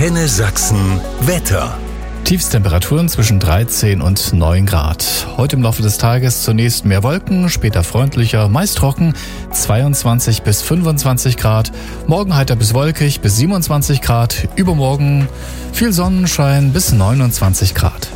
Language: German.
Antenne Sachsen Wetter. Tiefstemperaturen zwischen 13 und 9 Grad. Heute im Laufe des Tages zunächst mehr Wolken, später freundlicher, meist trocken, 22 bis 25 Grad. Morgen heiter bis wolkig bis 27 Grad. Übermorgen viel Sonnenschein bis 29 Grad.